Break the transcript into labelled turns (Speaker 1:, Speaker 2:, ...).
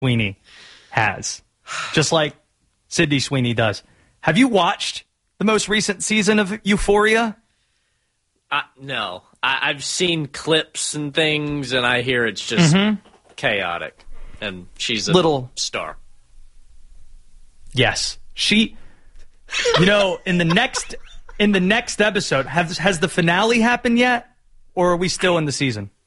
Speaker 1: Sweeney has, just like Sydney Sweeney does. Have you watched the most recent season of Euphoria?
Speaker 2: No. I've seen clips and things, and I hear it's just chaotic. And she's a little star.
Speaker 1: Yes. She, in the next episode, has the finale happened yet? Or are we still in the season?